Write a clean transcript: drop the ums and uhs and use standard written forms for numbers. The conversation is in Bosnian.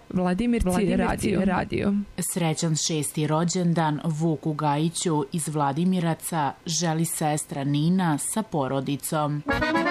Vladimirci radio. Srećan 6. rođendan Vuku Gajiću iz Vladimiraca želi sestra Nina sa porodicom.